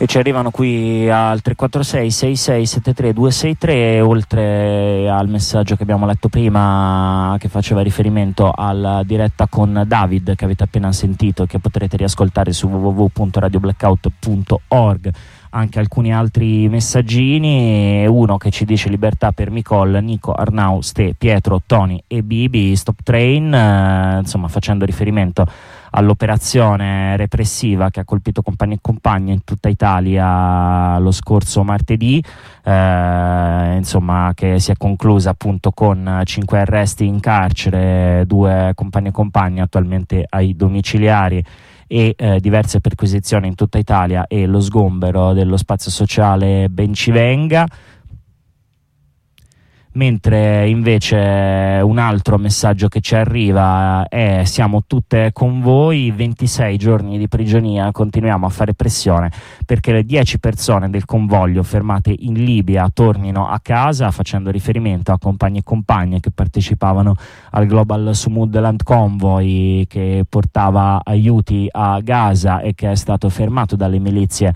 e ci arrivano qui al 346 66 73 263, oltre al messaggio che abbiamo letto prima che faceva riferimento alla diretta con David che avete appena sentito, che potrete riascoltare su www.radioblackout.org. Anche alcuni altri messaggini, uno che ci dice libertà per Nicole, Nico, Arnau, Ste, Pietro, Tony e Bibi, Stop Train, insomma facendo riferimento all'operazione repressiva che ha colpito compagni e compagne in tutta Italia lo scorso martedì, insomma, che si è conclusa appunto con 5 arresti in carcere, 2 compagni e compagne attualmente ai domiciliari e diverse perquisizioni in tutta Italia e lo sgombero dello spazio sociale Bencivenga. Mentre invece un altro messaggio che ci arriva è: siamo tutte con voi, 26 giorni di prigionia, continuiamo a fare pressione perché le 10 persone del convoglio fermate in Libia tornino a casa, facendo riferimento a compagni e compagne che partecipavano al Global Sumudland Convoy che portava aiuti a Gaza e che è stato fermato dalle milizie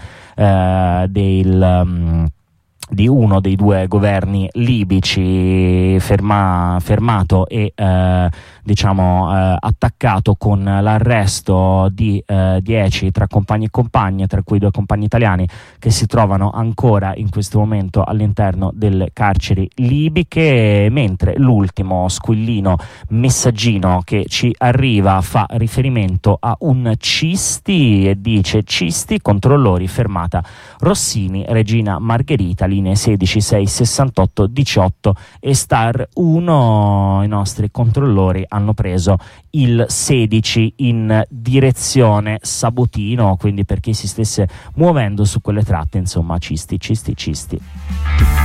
di uno dei 2 governi libici, fermato e attaccato con l'arresto di 10 tra compagni e compagne, tra cui 2 compagni italiani che si trovano ancora in questo momento all'interno delle carceri libiche, mentre l'ultimo squillino messaggino che ci arriva fa riferimento a un Cisti e dice: Cisti, controllori, fermata Rossini, Regina Margherita, linee 16, 6, 68, 18 e Star 1. I nostri controllori hanno preso il 16 in direzione Sabotino, quindi per chi si stesse muovendo su quelle tratte, insomma, cisti.